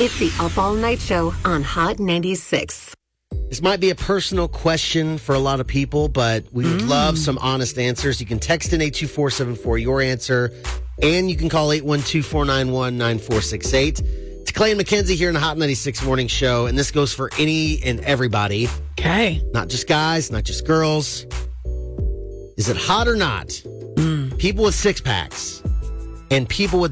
It's the Up All Night Show on Hot 96. This might be a personal question for a lot of people, but we would love some honest answers. You can text in 82474 your answer, and you can call 812-491-9468. It's Clay and Mackenzie here in the Hot 96 Morning Show, and this goes for any and everybody. Okay. Not just guys, not just girls. Is it hot or not? People with six-packs and people with